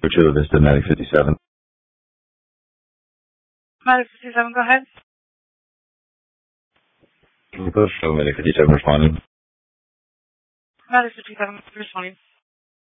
Chula Vista, Medic 57. Medic 57, go ahead. Can you push show Medic 57 responding? Medic 57, responding.